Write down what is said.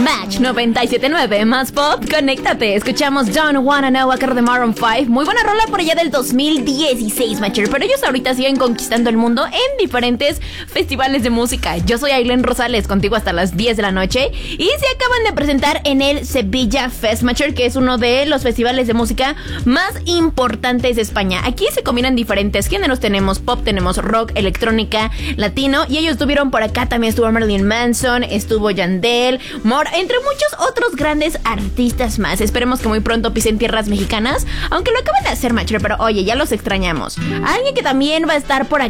Match 97.9, más pop, conéctate. Escuchamos Don't Wanna Know a cargo de Maroon 5. Muy buena rola por allá del 2016, Matcher. Pero ellos ahorita siguen conquistando el mundo en diferentes festivales de música. Yo soy Ailén Rosales, contigo hasta las 10 de la noche. Y se acaban de presentar en el Sevilla Fest, Matcher, que es uno de los festivales de música más importantes de España. Aquí se combinan diferentes géneros. Tenemos pop, tenemos rock, electrónica, latino. Y ellos estuvieron por acá. También estuvo Marilyn Manson, estuvo Yandel, entre muchos otros grandes artistas más. Esperemos que muy pronto pisen tierras mexicanas, aunque lo acaban de hacer, Matcher, pero oye, ya los extrañamos. Alguien que también va a estar por